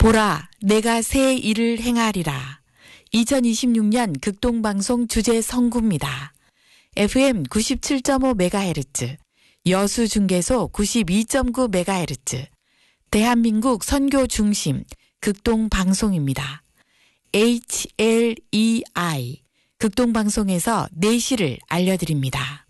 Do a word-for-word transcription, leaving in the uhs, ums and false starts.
보라, 내가 새 일을 행하리라. 이천이십육 년 극동방송 주제 선구입니다. 에프엠 구십칠 점 오 메가헤르츠, 여수중계소 구십이 점 구 메가헤르츠, 대한민국 선교 중심 극동방송입니다. 에이치 엘 이 아이, 극동방송에서 내시를 알려드립니다.